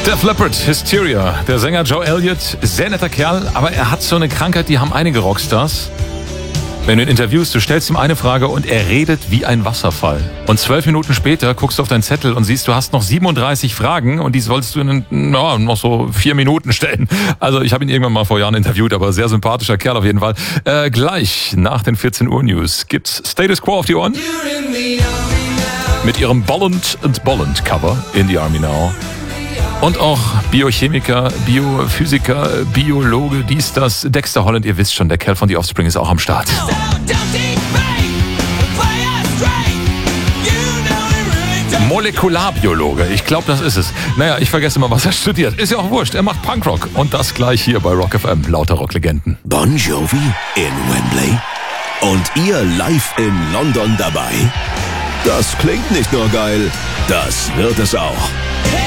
Def Leppard, Hysteria. Der Sänger Joe Elliott, sehr netter Kerl, aber er hat so eine Krankheit, die haben einige Rockstars. Wenn du ihn interviewst, du stellst ihm eine Frage und er redet wie ein Wasserfall. Und 12 Minuten später guckst du auf deinen Zettel und siehst, du hast noch 37 Fragen und die sollst du in noch so 4 Minuten stellen. Also ich habe ihn irgendwann mal vor Jahren interviewt, aber sehr sympathischer Kerl auf jeden Fall. Gleich nach den 14 Uhr News gibt's Status Quo auf die Ohren. Mit ihrem Bolland & Bolland Cover In the Army Now. Und auch Biochemiker, Biophysiker, Biologe, das. Dexter Holland, ihr wisst schon, der Kerl von The Offspring ist auch am Start. Molekularbiologe, ich glaube, das ist es. Naja, ich vergesse immer, was er studiert. Ist ja auch wurscht, er macht Punkrock. Und das gleich hier bei Rock FM, lauter Rocklegenden. Bon Jovi in Wembley und ihr live in London dabei. Das klingt nicht nur geil, das wird es auch.